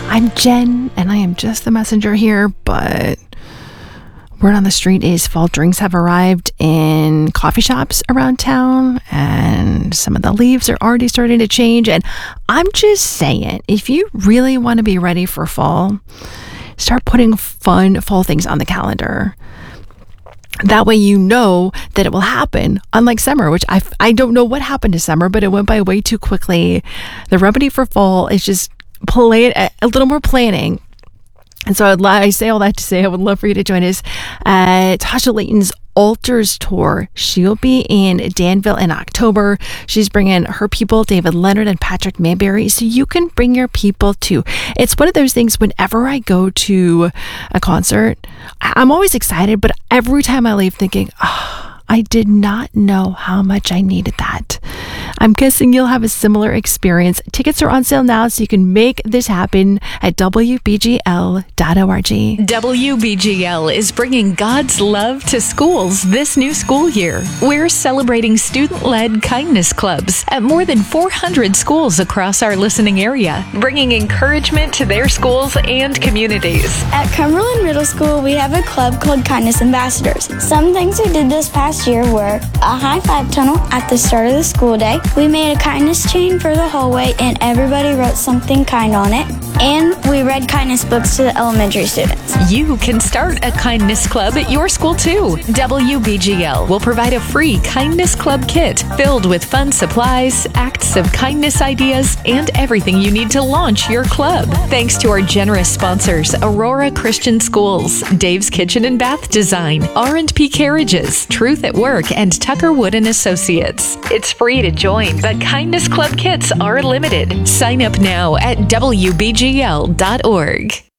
I'm Jen, and I am just the messenger here, but word on the street is fall drinks have arrived in coffee shops around town, and some of the leaves are already starting to change. And I'm just saying, if you really want to be ready for fall, start putting fun fall things on the calendar. That way you know that it will happen, unlike summer, which I don't know what happened to summer, but it went by way too quickly. The remedy for fall is just plan a little more planning. And so I say all that to say I would love for you to join us at Tasha Layton's Altars Tour. She'll be in Danville in October. She's bringing her people, David Leonard and Patrick Mayberry, so you can bring your people too. It's one of those things, whenever I go to a concert, I'm always excited, but every time I leave thinking, I did not know how much I needed that. I'm guessing you'll have a similar experience. Tickets are on sale now, so you can make this happen at WBGL.org. WBGL is bringing God's love to schools this new school year. We're celebrating student-led kindness clubs at more than 400 schools across our listening area, bringing encouragement to their schools and communities. At Cumberland Middle School, we have a club called Kindness Ambassadors. Some things we did this past year were a high five tunnel at the start of the school day. We made a kindness chain for the hallway and everybody wrote something kind on it. And we read kindness books to the elementary students. You can start a kindness club at your school too. WBGL will provide a free kindness club kit filled with fun supplies, acts of kindness ideas, and everything you need to launch your club. Thanks to our generous sponsors, Aurora Christian Schools, Dave's Kitchen and Bath Design, R&P Carriages, Truth at Work, and Tucker Wood and Associates. It's free to join, but Kindness Club kits are limited. Sign up now at WBGL.org.